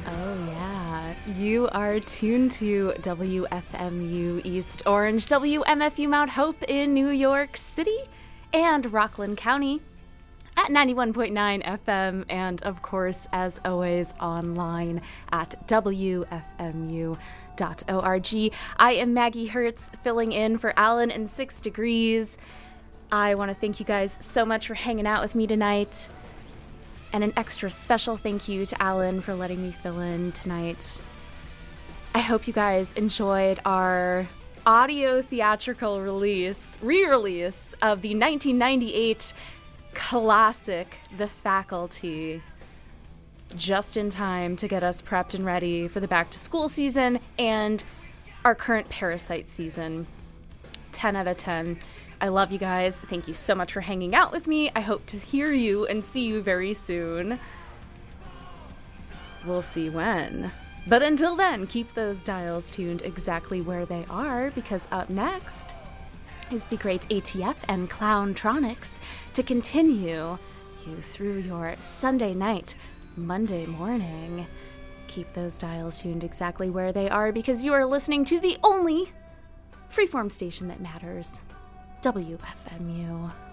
Oh, yeah. You are tuned to WFMU East Orange, WMFU Mount Hope in New York City and Rockland County at 91.9 FM, and of course, as always, online at WFMU.org. I am Maggie Hertz, filling in for Alan in 6 Degrees. I want to thank you guys so much for hanging out with me tonight. And an extra special thank you to Alan for letting me fill in tonight. I hope you guys enjoyed our audio theatrical re-release of the 1998 classic, The Faculty, just in time to get us prepped and ready for the back-to-school season and our current Parasite season. 10 out of 10. I love you guys. Thank you so much for hanging out with me. I hope to hear you and see you very soon. We'll see when. But until then, keep those dials tuned exactly where they are, because up next is the great ATF and Clowntronics to continue you through your Sunday night, Monday morning. Keep those dials tuned exactly where they are, because you are listening to the only freeform station that matters. WFMU.